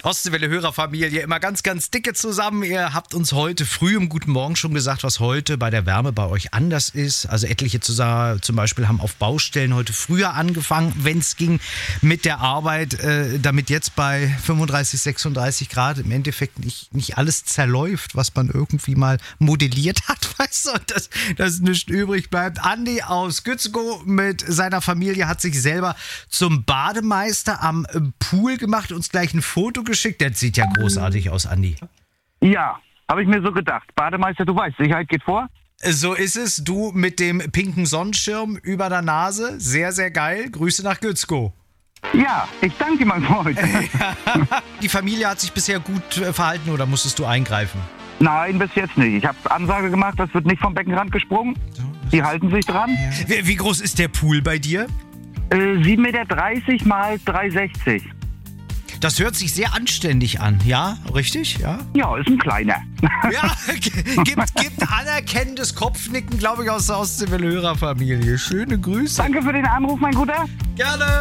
Ostseewelle-Hörerfamilie, immer ganz, ganz dicke zusammen. Ihr habt uns heute früh im Guten Morgen schon gesagt, was heute bei der Wärme bei euch anders ist. Also etliche zum Beispiel haben auf Baustellen heute früher angefangen, wenn es ging, mit der Arbeit, damit jetzt bei 35, 36 Grad im Endeffekt nicht alles zerläuft, was man irgendwie mal modelliert hat, weißt du, und dass nicht übrig bleibt. Andi aus Gützkow mit seiner Familie hat sich selber zum Bademeister am Pool gemacht, uns gleich ein Foto geschickt. Der sieht ja großartig aus, Andi. Ja, habe ich mir so gedacht. Bademeister, du weißt, Sicherheit geht vor. So ist es. Du mit dem pinken Sonnenschirm über der Nase. Sehr, sehr geil. Grüße nach Gützkow. Ja, ich danke dir, mein Freund. Die Familie hat sich bisher gut verhalten oder musstest du eingreifen? Nein, bis jetzt nicht. Ich habe Ansage gemacht, das wird nicht vom Beckenrand gesprungen. Die halten sich dran. Ja. Wie groß ist der Pool bei dir? 7,30 Meter mal 3,60. Das hört sich sehr anständig an, ja? Richtig? Ja, Ja, ist ein kleiner. ja gibt anerkennendes Kopfnicken, glaube ich, aus der Ostseewelle-Hörerfamilie. Schöne Grüße. Danke für den Anruf, mein Guter. Gerne.